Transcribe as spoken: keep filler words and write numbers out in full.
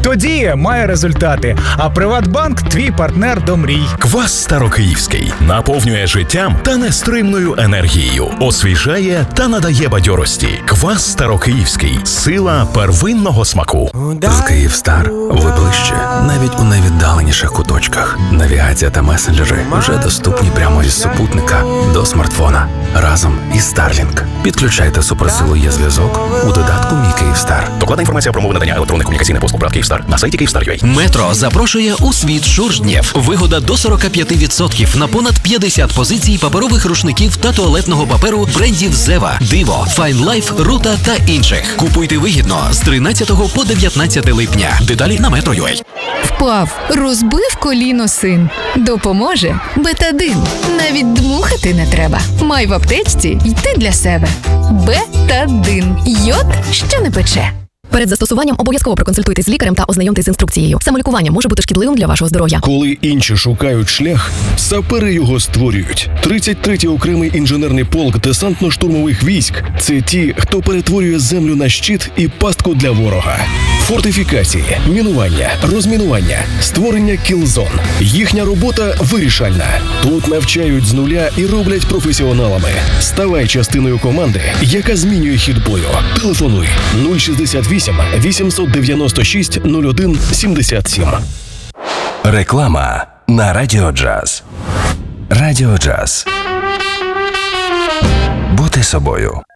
Хто діє, має результати. А Приватбанк – твій партнер до мрій. Квас Старокиївський наповнює життям та нестримною енергією, освіжає та надає бадьорості. Квас Старокиївський – сила первинного смаку. З Київстар ви ближче, навіть у найвіддаленіших куточках. Навігація та месенджери вже доступні прямо із супутника до смартфона. Разом із Starlink. Підключайте суперсилу є зв'язок у додатку «Мій Київстар». Докладна інформація про умови надання електронних комунікаційних послуг ПРАТ Київстар на сайті Київстар крапка ю а. Метро запрошує у світ шуржнєв. Вигода до сорок п'ять відсотків на понад п'ятдесят позицій паперових рушників та туалетного паперу брендів Зева, Диво, Fine Life, Рута та інших. Купуйте вигідно з тринадцятого по дев'ятнадцяте липня. Деталі на метро крапка ю а. Впав, розбив коліно син. Допоможе Бетадин. Навіть дмухати не треба. Май в аптечці й ти для себе. Бетадин. Йод, що не пече. Перед застосуванням обов'язково проконсультуйтесь з лікарем та ознайомтесь з інструкцією. Самолікування може бути шкідливим для вашого здоров'я. Коли інші шукають шлях, сапери його створюють. тридцять третій окремий інженерний полк десантно-штурмових військ – це ті, хто перетворює землю на щит і пастку для ворога. Фортифікації, мінування, розмінування, створення кілзон. Їхня робота вирішальна. Тут навчають з нуля і роблять професіоналами. Ставай частиною команди, яка змінює хід бою. Телефонуй нуль шістдесят вісім вісімсот дев'яносто шість нуль один сімдесят сім. Реклама на Радіо Джаз. Радіо Джаз. Бути собою.